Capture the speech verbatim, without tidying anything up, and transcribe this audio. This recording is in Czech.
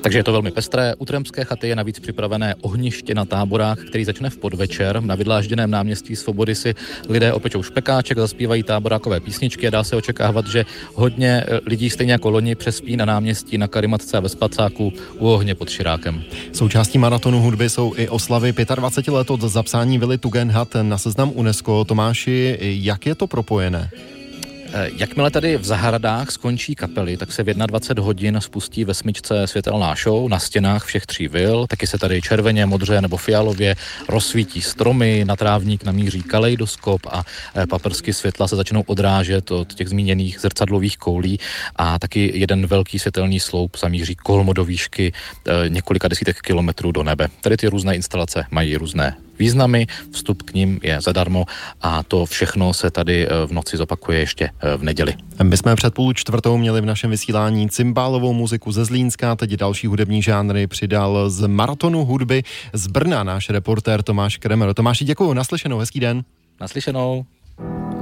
Takže je to velmi pestré. U Tremské chaty je navíc připravené ohniště na táborách, který začne v podvečer. Na vydlážděném náměstí Svobody si lidé opečou špekáček, zaspívají táborákové písničky a dá se očekávat, že hodně lidí stejně jako loni přespí na náměstí na Karimatce a ve Spacáku u ohně pod Širákem. Součástí maratonu hudby jsou i oslavy dvacet pět let od zapsání vily Tugendhat na seznam UNESCO. Tomáši, jak je to propojené? Jakmile tady v zahradách skončí kapely, tak se v dvacet jedna hodin spustí ve smyčce světelná show na stěnách všech tří vil. Taky se tady červeně, modře nebo fialově rozsvítí stromy, na trávník namíří kaleidoskop a paprsky světla se začnou odrážet od těch zmíněných zrcadlových koulí a taky jeden velký světelný sloup zamíří kolmo do výšky několika desítek kilometrů do nebe. Tady ty různé instalace mají různé významy, vstup k nim je zadarmo a to všechno se tady v noci zopakuje ještě v neděli. My jsme před půl čtvrtou měli v našem vysílání cymbálovou muziku ze Zlínska, teď další hudební žánry přidal z maratonu hudby z Brna náš reportér Tomáš Kremer. Tomáši, děkuju, naslyšenou, hezký den. Naslyšenou.